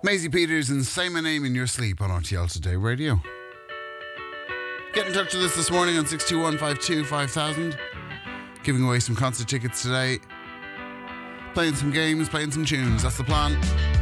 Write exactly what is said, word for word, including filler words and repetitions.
Maisie Peters and Say My Name in Your Sleep on R T L Today Radio. Get in touch with us this morning on six two one, five two, five thousand. Giving away some concert tickets today. Playing some games, playing some tunes. That's the plan.